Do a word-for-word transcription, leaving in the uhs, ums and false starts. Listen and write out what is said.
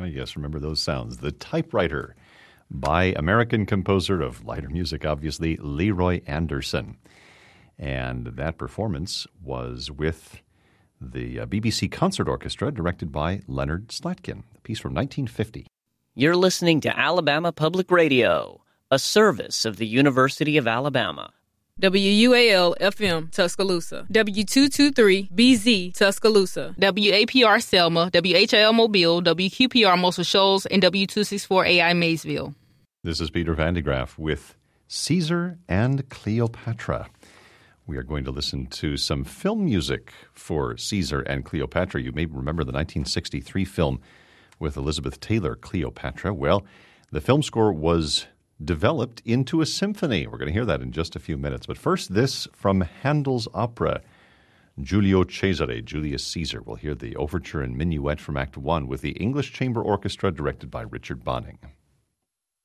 yes, remember those sounds. The Typewriter by American composer of lighter music, obviously, Leroy Anderson. And that performance was with the uh, B B C Concert Orchestra, directed by Leonard Slatkin, a piece from nineteen fifty. You're listening to Alabama Public Radio, a service of the University of Alabama. W U A L F M Tuscaloosa, W two twenty-three B Z Tuscaloosa, W A P R Selma, W H I L Mobile, W Q P R Muscle Shoals, and W two sixty-four A I Maysville. This is Peter Van de Graaff with Caesar and Cleopatra. We are going to listen to some film music for Caesar and Cleopatra. You may remember the nineteen sixty-three film with Elizabeth Taylor, Cleopatra. Well, the film score was developed into a symphony. We're going to hear that in just a few minutes. But first, this from Handel's opera, Giulio Cesare, Julius Caesar. We'll hear the overture and minuet from Act One with the English Chamber Orchestra directed by Richard Bonning.